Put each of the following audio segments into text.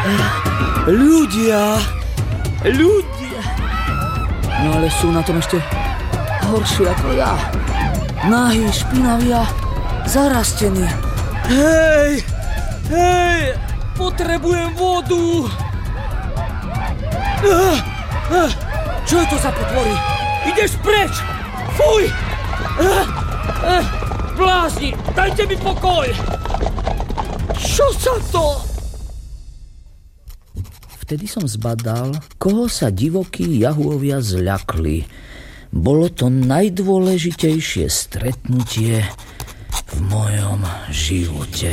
Ľudia. No ale sú na tom ešte horší ako ja. Nahý, špinaví a zarastení. Hej, potrebujem vodu. Čo je to za potvory? Ideš preč! Fuj! Blázni, dajte mi pokoj! Čo sa to? Vtedy som zbadal, koho sa divokí jahôvia zľakli. Bolo to najdôležitejšie stretnutie v mojom živote.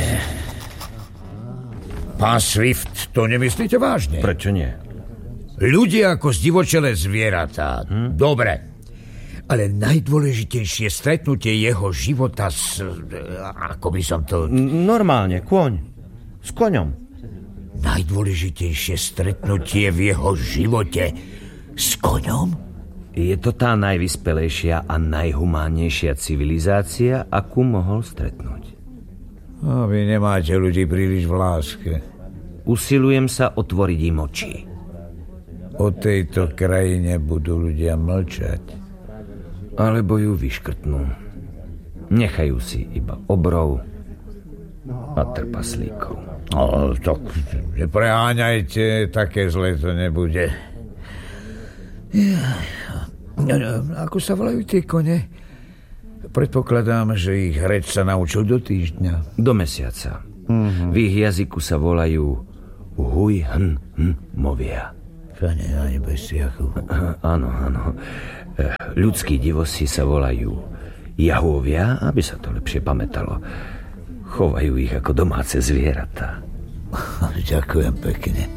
Pán Swift, to nemyslíte vážne? Prečo nie? Ľudia ako zdivočelé zvieratá. Dobre. Ale najdôležitejšie stretnutie jeho života ako by som to... Normálne, kôň. S koňom. Najdôležitejšie stretnutie v jeho živote s koňom? Je to tá najvyspelejšia a najhumánnejšia civilizácia, akú mohol stretnúť. A vy nemáte ľudí príliš v láske. Usilujem sa otvoriť im oči. O tejto krajine budú ľudia mlčať. Alebo ju vyškrtnú. Nechajú si iba obrov a trpaslíkov. No, tak nepreháňajte, také zlé to nebude. Ako sa volajú tie kone? Predpokladám, že ich hreť sa naučil do týždňa. Do mesiaca. V ich jazyku sa volajú movia. Pane na nebesiach. Áno. Ľudskí divosi sa volajú jahôvia, aby sa to lepšie pamätalo. Chovajú ich ako domáce zvieratá. Ďakujem pekne.